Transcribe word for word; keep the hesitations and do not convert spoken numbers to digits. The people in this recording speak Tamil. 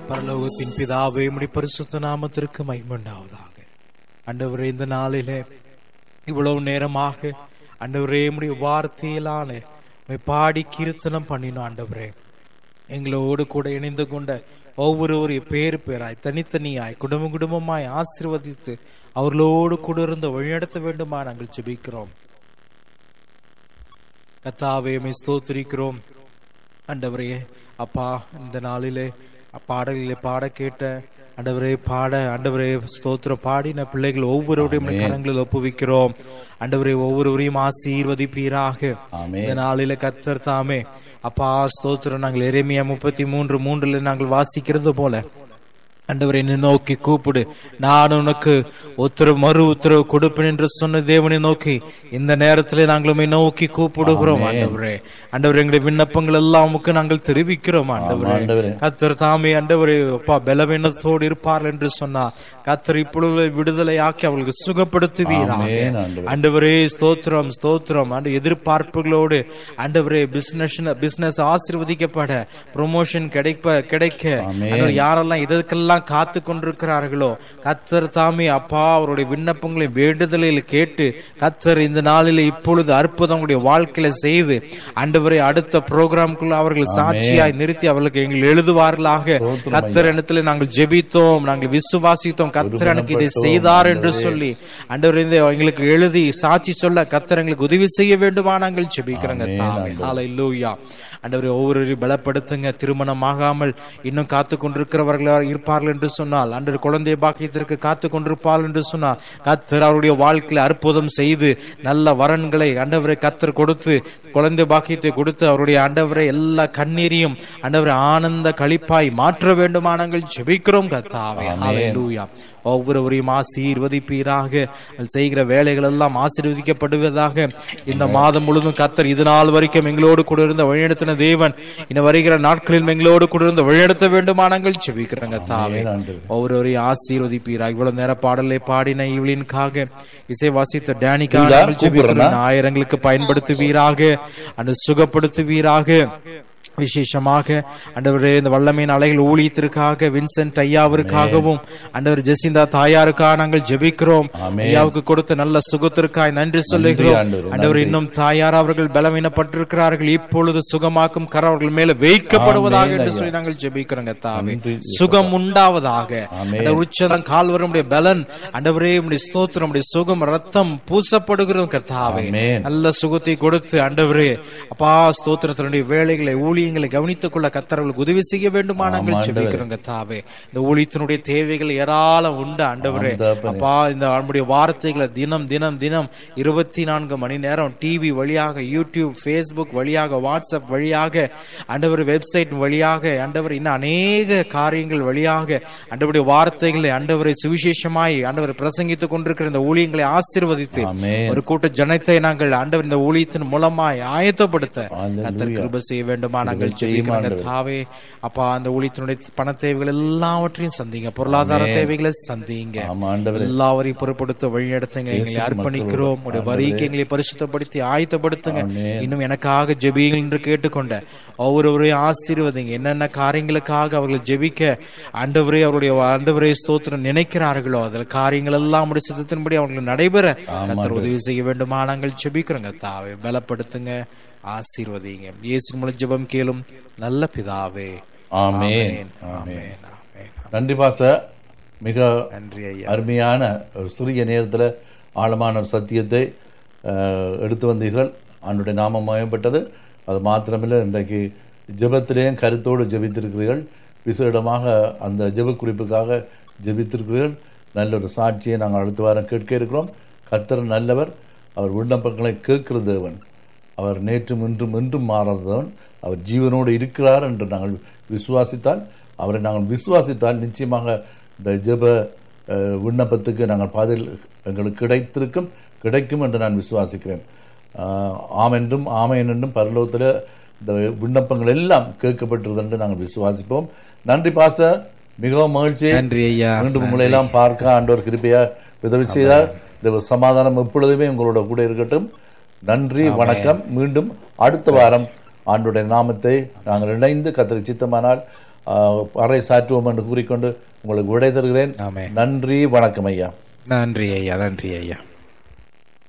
பரலோகத்தின் பிதாவே, உம்முடைய பரிசுத்த நாமத்திற்கு மகிமை உண்டாவதாக. ஆண்டவரே, இந்த நாளிலே இவ்வளவு நேரமாக ஆண்டவரே உம்முடைய வார்த்தையிலான பாடி கீர்த்தனம் பண்ணினோம். ஆண்டவரே, எங்களோடு கூட இணைந்து கொண்ட ஒவ்வொருவரையும் பேரு பேராய் தனித்தனியாய் குடும்பம் குடும்பமாய் ஆசீர்வதித்து அவர்களோடு கூட இருந்து வழிநடத்த வேண்டுமா நாங்கள் ஜெபிக்கிறோம். கர்த்தாவே, உம்மை ஸ்தோத்திரிக்கிறோம். ஆண்டவரே அப்பா, இந்த நாளிலே பாடலிலே பாட கேட்ட ஆண்டவரே பாட ஆண்டவரே ஸ்தோத்திரம் பாடின பிள்ளைகள் ஒவ்வொருவரையும் கரங்களில் ஒப்புவிக்கிறோம். ஆண்டவரே, ஒவ்வொருவரையும் ஆசீர்வதிப்பீராக. இந்த நாளில கர்த்தர் தாமே அப்பா ஸ்தோத்திரம், நாங்கள் எரேமியா முப்பத்தி மூன்று மூன்றுல நாங்கள் வாசிக்கிறது போல ஆண்டவரை நோக்கி கூப்பிடு, நான் உனக்கு உத்தரவு மறு உத்தரவு கொடுப்பேன் என்று சொன்ன தேவனை நோக்கி இந்த நேரத்திலே நாங்களுமே நோக்கி கூப்பிடுகிறோம். ஆண்டவரே ஆண்டவரே எங்களுடைய விண்ணப்பங்கள் எல்லாம் உமக்கு நாங்கள் தெரிவிக்கிறோம். ஆண்டவரே கர்த்தர் தாமே ஆண்டவரே அப்பா பலவீனத்தோடு இருப்பார்கள் என்று சொன்னார். கர்த்தர் இப்பொழுது விடுதலை ஆக்கி அவர்களுக்கு சுகப்படுத்துவீராக. ஆண்டவரே ஸ்தோத்திரம் ஸ்தோத்திரம். ஆண்டு எதிர்பார்ப்புகளோடு ஆண்டவரே பிசினஸ் பிசினஸ் ஆசீர்வதிக்கப்பட ப்ரொமோஷன் கிடைப்ப கிடைக்க யாரெல்லாம் இதற்கெல்லாம் காத்து கொண்டிருக்கிறார்களோ கர்த்தர் தாமே அப்பா அவருடைய விண்ணப்பங்களை வேண்டுதலில் கேட்டு கர்த்தர் இந்த நாளில் இப்பொழுது அற்புதங்களுடைய வாழ்க்கையில செய்து ஆண்டவரை அடுத்த புரோகிராம்குள்ள அவர்கள் சாட்சியாய் நிறுத்தி அவர்களுக்கு எங்கள் எழுதுவார்களாக. கர்த்தர் இடத்துல நாங்கள் ஜெபித்தோம், நாங்கள் விசுவாசித்தோம். கர்த்தர் எனக்கு இதை செய்தார் என்று சொல்லி ஆண்டவர் எங்களுக்கு எழுதி சாட்சி சொல்ல கர்த்தர் எங்களுக்கு உதவி செய்ய வேண்டுமா நாங்கள் ஜெபிக்கிறோங்க. ஹல்லேலூயா. ஆண்டவரே, ஒவ்வொரு பலப்படுத்துங்க. திருமணம் ஆகாமல் இன்னும் காத்து கொண்டிருக்கிறவர்களாக இருப்பார்கள் என்று சொன்னால், அன்று குழந்தை பாக்கியத்திற்கு காத்து கொண்டிருப்பார்கள் என்று சொன்னால் கர்த்தர் அவருடைய வாழ்க்கையில் அற்புதம் செய்து நல்ல வரன்களை ஆண்டவரை கர்த்தர் கொடுத்து குழந்தை பாக்கியத்தை கொடுத்து அவருடைய ஆண்டவரை எல்லா கண்ணீரையும் ஆண்டவரை ஆனந்த களிப்பாய் மாற்ற வேண்டுமா நாங்கள் ஜெபிக்கிறோம். கர்த்தாவே ஹல்லேலூயா. ஒவ்வொருவரையும் ஆசீர்வதிப்பீராக. செய்கிற வேலைகள் எல்லாம் ஆசீர்வதிக்கப்படுவதாக. இந்த மாதம் முழுவதும் கர்த்தர் இது நாள் வரைக்கும் எங்களோடு கூட இருந்த வழிநடத்தின தேவன் இந்த வருகிற நாட்களில் எங்களோடு கூட இருந்து வழிநடத்த வேண்டுமா நாங்கள் ஜெபிக்கிறோங்க. தாவே ஒவ்வொருவரையும் ஆசீர்வதிப்பீராக. இவ்வளவு நேர பாடலை பாடின இவளின்காக இசை வாசித்த டேனிக்காக ஜெபிக்கிறோம். ஆயிரங்களுக்கு பயன்படுத்துவீராக, அந்த சுகப்படுத்துவீராக. விசேஷமாக ஆண்டவரே இந்த வல்லமையின் அலைகள் ஊழியத்திற்காக வின்சென்ட் ஐயாவிற்காகவும் ஆண்டவர் ஜெசிந்தா தாயாருக்காக நாங்கள் ஜெபிக்கிறோம். ஐயாவுக்கு கொடுத்த நல்ல சுகத்திற்காக நன்றி சொல்லுகிறோம். ஆண்டவர் இன்னும் தாயார் அவர்கள் பலவீனப்பட்டிருக்கிறார்கள், இப்பொழுது சுகமாக்கும் கரம் அவர்கள் மேல வைக்கப்படுவதாக என்று சொல்லி நாங்கள் ஜெபிக்கிறோங்க. தாவே சுகம் உண்டாவதாக. உச்சதம் கால்வருடைய பலன் ஆண்டவரே உம்முடைய ஸ்தோத்திரம், உம்முடைய சுகம் ரத்தம் பூசப்படுகிறோம். கர்த்தாவே நல்ல சுகத்தை கொடுத்து ஆண்டவரே அப்பா ஸ்தோத்திரத்தினுடைய வேலைகளை ஊழிய கவனித்துக் கொள்ள கர்த்தர்களுக்கு உதவி செய்ய வேண்டுமா நாங்கள் ஜெபிக்கிறோம். தாவே இந்த ஊழியத்தினுடைய தேவைகள் ஏராளம் உண்டு. ஆண்டவரே அப்பா இந்த நம்முடைய வார்த்தைகளை தினம் தினம் தினம் இருபத்தி நான்கு மணி நேரம் டிவி வழியாக, யூடியூப், பேஸ்புக் வழியாக, வாட்ஸ்அப் வழியாக, ஆண்டவர் வெப்சைட் வழியாக, ஆண்டவர் இன்னும் அநேக காரியங்கள் வழியாக ஆண்டவருடைய வார்த்தைகளை ஆண்டவரை சுவிசேஷமாய் ஆண்டவர் பிரசங்கித்துக் கொண்டிருக்கிற இந்த ஊழியங்களை ஆசீர்வதித்து ஒரு கூட்ட ஜனத்தை நாங்கள் ஆண்டவர் இந்த ஊழியத்தின் மூலமாய் ஆயத்தப்படுத்த கர்த்தர் கிருபை செய்ய வேண்டுமா நாங்கள் ஜெபிக்கிறோம். தாவே அப்பா அந்த ஊழியத்தினுடைய பண தேவைகள் எல்லாவற்றையும் சந்திங்க, பொருளாதார தேவைகளை சந்திங்க, எல்லாவரையும் பொறுப்படுத்த வழிநடத்துங்க. எங்களை அர்ப்பணிக்கிறோம். உடைய வரிக்கு எங்களை பரிசுத்தப்படுத்தி ஆயத்தப்படுத்துங்க. இன்னும் எனக்காக ஜெபியுங்கள் என்று கேட்டுக்கொண்ட ஒவ்வொருவரையும் ஆசீர்வதிங்க. என்னென்ன காரியங்களுக்காக அவர்கள் ஜெபிக்க ஆண்டவரே அவருடைய ஆண்டவரே ஸ்தோத்திரம் நினைக்கிறார்களோ அதில் காரியங்கள் எல்லாம் உடைய சித்தத்தின்படி அவங்களுக்கு நடைபெற கர்த்தர் உதவி செய்ய வேண்டுமா நாங்கள் ஜெபிக்கிறோங்க. தாவே பலப்படுத்துங்க, ஆசீர்வதிங்க. இயேசு மூலம் ஜெபம் கேளும் நல்ல பிதாவே. ஆமென். ஆமென். நன்றி பாஸ்டர். மிக நன்றி ஐயா. அருமையான ஒரு சிறிய நேரத்தில் ஆழமான ஒரு சத்தியத்தை எடுத்து வந்தீர்கள். ஆண்டுடைய நாமம் மயப்பட்டது. அது மாத்திரமில்லை, இன்றைக்கு ஜெபத்திலேயும் கருத்தோடு ஜெபித்திருக்கிறீர்கள். விசேடமாக அந்த ஜெப குறிப்புக்காக ஜெபித்திருக்கிறீர்கள். நல்ல ஒரு சாட்சியை நாங்கள் அடுத்த வாரம் கேட்க இருக்கிறோம். கர்த்தர் நல்லவர். அவர் விண்ணப்பங்களை கேட்கிற தேவன். அவர் நேற்றும் இன்றும் என்றும் மாறாதவன். அவர் ஜீவனோடு இருக்கிறார் என்று நாங்கள் விசுவாசித்தால், அவரை நாங்கள் விசுவாசித்தால் நிச்சயமாக இந்த ஜெப விண்ணப்பத்துக்கு நாங்கள் பதில் எங்களுக்கு கிடைத்திருக்கும், கிடைக்கும் என்று நான் விசுவாசிக்கிறேன். ஆம் என்றும் ஆமேன் என்றும் பரலோகத்தில் இந்த விண்ணப்பங்கள் எல்லாம் கேட்கப்பட்டிருது என்று நாங்கள் விசுவாசிப்போம். நன்றி பாஸ்டர், மிகவும் மகிழ்ச்சி. நன்றி ஐயா. மீண்டும் உங்களை எல்லாம் பார்க்க ஆண்டவர் கிருபையா உதவி செய்தார். இந்த சமாதானம் எப்பொழுதுமே உங்களோட கூட இருக்கட்டும். நன்றி, வணக்கம். மீண்டும் அடுத்த வாரம் ஆண்டுடைய நாமத்தை நாங்கள் இணைந்து கர்த்தருக்கு சித்தமானால் அறை சாற்றுவோம் என்று கூறிக்கொண்டு உங்களுக்கு விடை தருகிறேன். நன்றி, வணக்கம் ஐயா. நன்றி ஐயா. நன்றி ஐயா.